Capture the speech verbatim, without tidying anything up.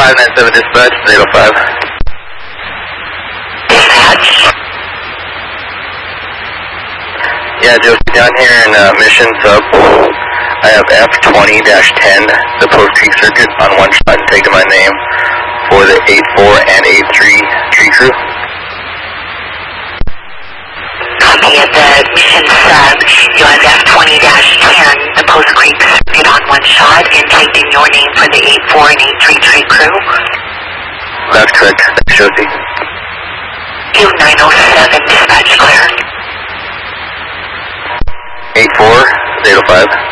five nine seven dispatch, eight oh five. Dispatch. Yeah, Josie, down here in uh, Mission Sub, I have F twenty dash ten, the Post Creek Circuit, on one shot, taking my name for the eight four and eight three tree crew. Copy of the Mission Sub. You have F twenty dash ten, the Post Creek Circuit, on one shot, and taking your name for the eight four and eight three tree crew. That's correct. Thanks, Josie. Q nine oh seven, dispatch clear. eight four, eight oh five.